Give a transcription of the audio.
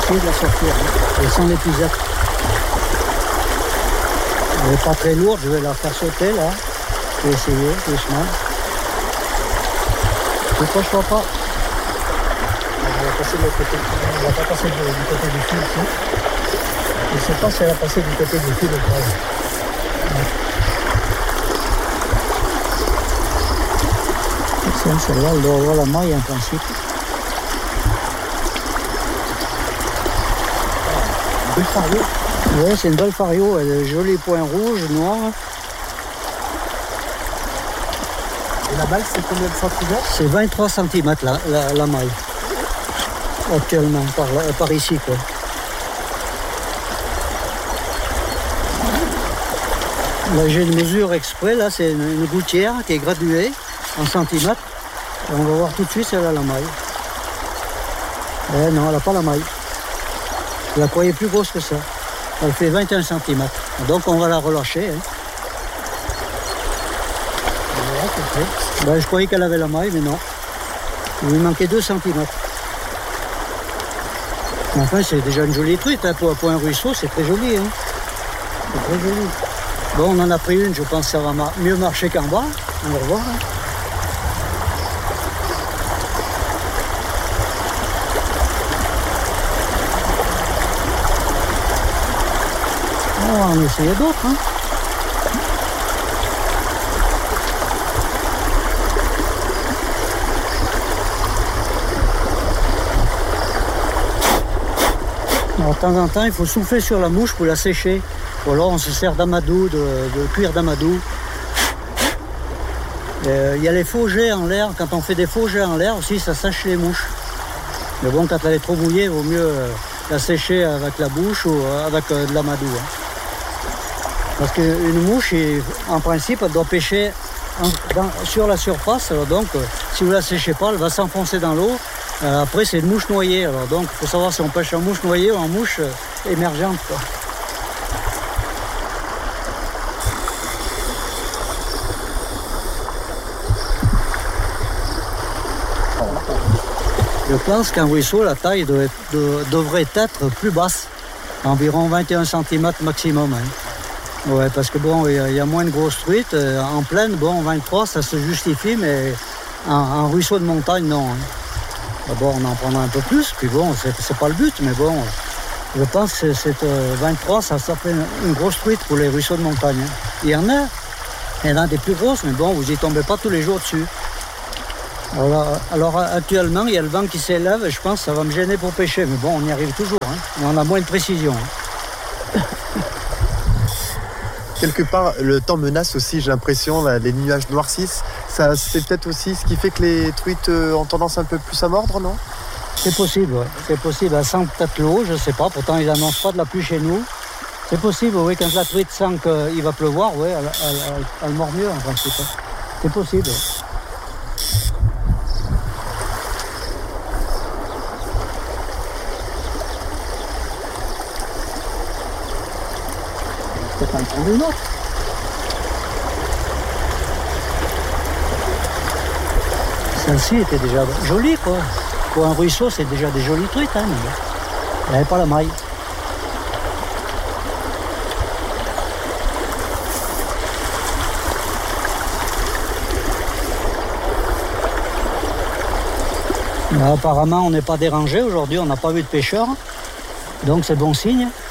essayer de la sortir, hein, et sans l'épuisette. Elle n'est pas très lourde, je vais la faire sauter là. Je vais essayer doucement. Pourquoi je ne vois pas? On va passer de l'autre côté. On va pas passer du côté du fil ici. Je ne sais pas si elle a passé du côté du fil ou pas. Celle-là, elle doit avoir la maille en principe. Une belle fario. Oui, c'est une belle fario. Elle a des jolis points rouges, noirs. Et la balle, c'est combien de centimètres? C'est 23 cm la maille. Actuellement, par ici, quoi. Là, j'ai une mesure exprès. Là, c'est une gouttière qui est graduée en centimètres. Et on va voir tout de suite si elle a la maille. Eh non, elle n'a pas la maille. Je la croyais plus grosse que ça. Elle fait 21 cm. Donc on va la relâcher. Hein. Voilà, ben, je croyais qu'elle avait la maille, mais non. Il lui manquait 2 cm. Enfin, c'est déjà une jolie truite. Hein. Pour un ruisseau, c'est très joli. Hein. C'est très joli. Bon, on en a pris une. Je pense que ça va mieux marcher qu'en bas. On va revoir. Hein. On va en essayer d'autres. Hein. Alors, de temps en temps, il faut souffler sur la mouche pour la sécher. Ou alors, on se sert d'amadou, de cuir d'amadou. Il y a les faux jets en l'air. Quand on fait des faux jets en l'air aussi, ça sèche les mouches. Mais bon, quand elle est trop mouillée, il vaut mieux la sécher avec la bouche ou avec de l'amadou. Hein. Parce qu'une mouche, en principe, elle doit pêcher sur la surface. Alors donc, si vous ne la séchez pas, elle va s'enfoncer dans l'eau. Après, c'est une mouche noyée. Alors donc, il faut savoir si on pêche en mouche noyée ou en mouche émergente. Quoi. Je pense qu'un ruisseau, la taille devrait être plus basse. Environ 21 cm maximum. Hein. Ouais, parce que bon, il y a moins de grosses truites. En plaine, bon, 23, ça se justifie, mais en ruisseau de montagne, non. Hein. D'abord, on en prendra un peu plus, puis bon, c'est pas le but, mais bon, je pense que cette 23, ça fait une grosse truite pour les ruisseaux de montagne. Hein. Il y en a des plus grosses, mais bon, vous n'y tombez pas tous les jours dessus. Alors actuellement, il y a le vent qui s'élève, et je pense que ça va me gêner pour pêcher, mais bon, on y arrive toujours, hein. Mais on a moins de précision. Hein. Quelque part, le temps menace aussi, j'ai l'impression, les nuages noircissent. Ça, c'est peut-être aussi ce qui fait que les truites ont tendance un peu plus à mordre, non? C'est possible, ouais. C'est possible. Elle sent peut-être l'eau, je ne sais pas. Pourtant, ils n'annoncent pas de la pluie chez nous. C'est possible, oui. Quand la truite sent qu'il va pleuvoir, oui, elle mord mieux, en principe. C'est possible. Peut-être en prendre une autre. Celle-ci était déjà jolie, quoi. Pour un ruisseau, c'est déjà des jolies truites, hein, mais elle n'avait pas la maille. Là, apparemment, on n'est pas dérangé aujourd'hui, on n'a pas vu de pêcheurs, donc c'est bon signe.